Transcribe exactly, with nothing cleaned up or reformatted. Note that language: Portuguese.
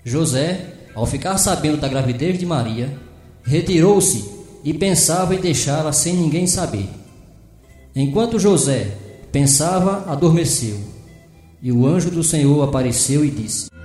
José, ao ficar sabendo da gravidez de Maria, retirou-se e pensava em deixá-la sem ninguém saber. Enquanto José pensava, adormeceu, e o anjo do Senhor apareceu e disse: